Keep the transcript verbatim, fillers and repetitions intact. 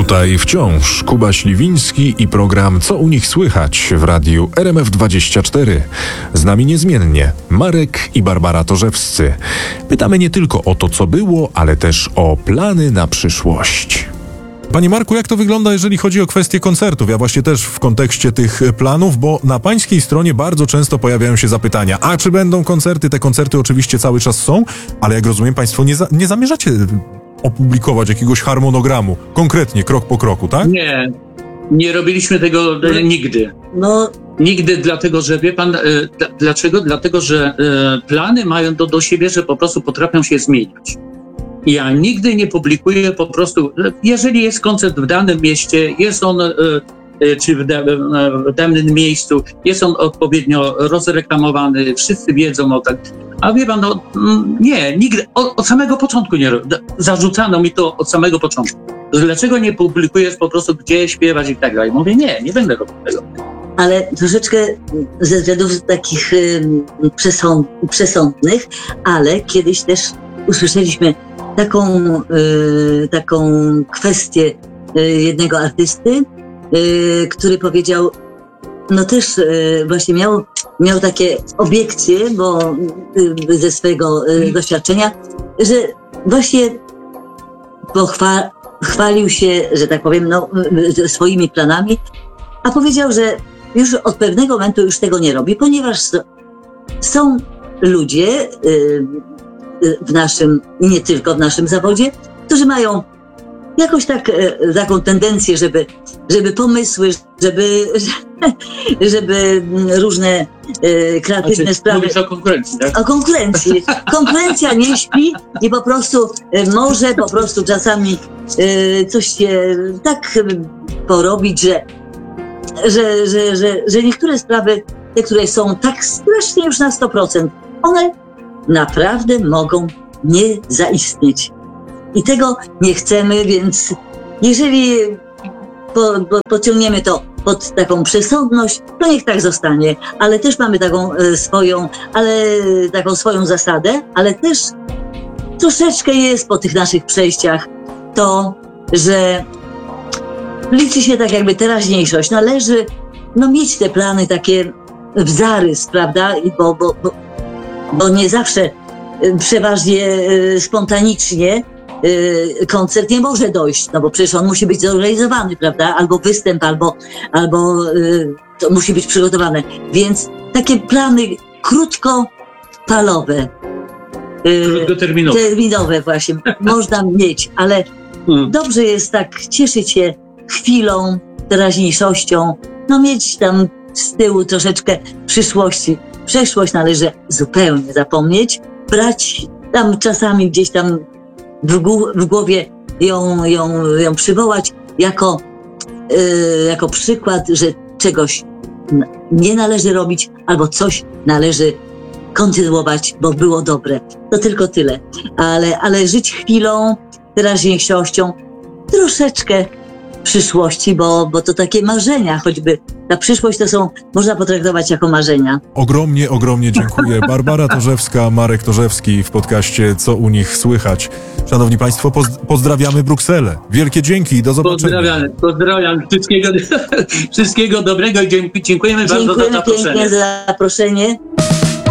Tutaj wciąż Kuba Śliwiński i program Co u nich słychać w radiu R M F dwadzieścia cztery. Z nami niezmiennie Marek i Barbara Torzewscy. Pytamy nie tylko o to, co było, ale też o plany na przyszłość. Panie Marku, jak to wygląda, jeżeli chodzi o kwestie koncertów? Ja właśnie też w kontekście tych planów, bo na pańskiej stronie bardzo często pojawiają się zapytania, a czy będą koncerty? Te koncerty oczywiście cały czas są, ale jak rozumiem, państwo nie, za, nie zamierzacie opublikować jakiegoś harmonogramu, konkretnie, krok po kroku, tak? Nie, nie robiliśmy tego e, nigdy. No, Nigdy, dlatego że, wie pan, e, d- dlaczego? Dlatego, że e, plany mają to do siebie, że po prostu potrafią się zmieniać. Ja nigdy nie publikuję po prostu, jeżeli jest koncert w danym mieście, jest on, e, e, czy w, da, w danym miejscu, jest on odpowiednio rozreklamowany, wszyscy wiedzą o tak. A wie pan, no mm, nie, nigdy, od, od samego początku nie robię. Zarzucano mi to od samego początku. Dlaczego nie publikujesz po prostu, gdzie śpiewać i tak dalej? Mówię, nie, nie będę robił tego. ale troszeczkę ze względów takich ym, przesąd, przesądnych, ale kiedyś też usłyszeliśmy taką, y, taką kwestię y, jednego artysty, y, który powiedział, no też y, właśnie miał, miał takie obiekcje, bo y, ze swojego y, doświadczenia, że właśnie pochwa, chwalił się, że tak powiem, no, y, swoimi planami, a powiedział, że już od pewnego momentu już tego nie robi, ponieważ są ludzie y, w naszym, i nie tylko w naszym zawodzie, którzy mają jakoś tak, taką tendencję, żeby, żeby pomysły, żeby, żeby różne e, kreatywne Znaczy, sprawy... mówisz o konkurencji, tak? O konkurencji. Konkurencja nie śpi i po prostu e, może po prostu czasami e, coś się tak porobić, że, że, że, że, że niektóre sprawy, te, które są tak strasznie już na sto procent, one naprawdę mogą nie zaistnieć. I tego nie chcemy, więc jeżeli po, po, pociągniemy to pod taką przesądność, to niech tak zostanie. Ale też mamy taką e, swoją, ale taką swoją zasadę, ale też troszeczkę jest po tych naszych przejściach to, że liczy się tak jakby teraźniejszość. Należy no, mieć te plany takie w zarys, prawda? I bo, bo, bo, bo nie zawsze, przeważnie e, spontanicznie e, koncert nie może dojść, no bo przecież on musi być zorganizowany, prawda? Albo występ, albo, albo e, to musi być przygotowane. Więc takie plany krótkofalowe, e, Krótkoterminowe. terminowe właśnie, można mieć, ale Hmm. dobrze jest tak cieszyć się chwilą, teraźniejszością, no mieć tam z tyłu troszeczkę przyszłości. Przeszłość należy zupełnie zapomnieć, brać tam czasami gdzieś tam w, gł- w głowie ją, ją, ją przywołać jako, yy, jako przykład, że czegoś n- nie należy robić albo coś należy kontynuować, bo było dobre. To tylko tyle. Ale, ale żyć chwilą, teraźniejszością, troszeczkę przyszłości, bo, bo to takie marzenia, choćby ta przyszłość to są, można potraktować jako marzenia. Ogromnie, ogromnie dziękuję. Barbara Torzewska, Marek Torzewski w podcaście Co u nich słychać. Szanowni Państwo, poz- pozdrawiamy Brukselę. Wielkie dzięki i do zobaczenia. Pozdrawiam, pozdrawiam. Wszystkiego, wszystkiego dobrego i dziękujemy bardzo za Dziękujemy zaproszenie. pięknie za zaproszenie.